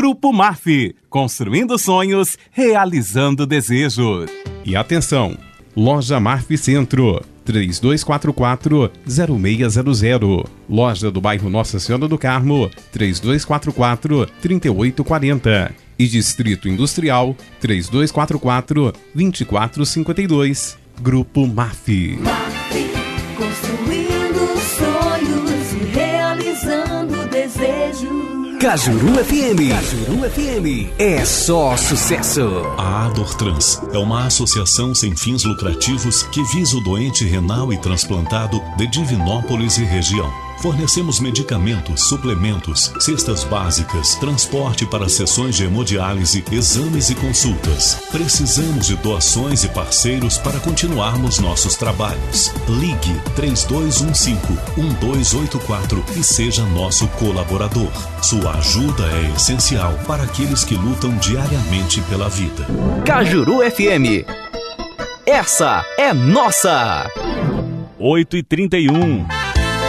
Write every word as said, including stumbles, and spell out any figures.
Grupo Maf, construindo sonhos, realizando desejos. E atenção, Loja Maf Centro, três dois quatro quatro, zero seis zero zero. Loja do bairro Nossa Senhora do Carmo, três dois quatro quatro, três oito quatro zero. E Distrito Industrial, três dois quatro quatro, dois quatro cinco dois. Grupo Maf. Maf, construindo sonhos e realizando desejos. Cajuru F M. Cajuru F M. É só sucesso. A Adortrans é uma associação sem fins lucrativos que visa o doente renal e transplantado de Divinópolis e região. Fornecemos medicamentos, suplementos, cestas básicas, transporte para sessões de hemodiálise, exames e consultas. Precisamos de doações e parceiros para continuarmos nossos trabalhos. Ligue três dois um cinco, um dois oito quatro e seja nosso colaborador. Sua ajuda é essencial para aqueles que lutam diariamente pela vida. Cajuru F M. Essa é nossa. oito e trinta e um.